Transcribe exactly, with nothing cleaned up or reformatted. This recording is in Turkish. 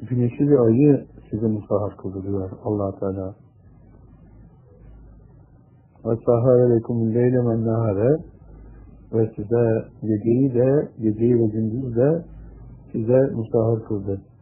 güneşi ve ayı size musahhar kıldı diyor Allah Teala. Ve sahhara lekumul leyle ve nehare, ve size geceyi de, geceyi ve gündüzü de size musahhar kıldı.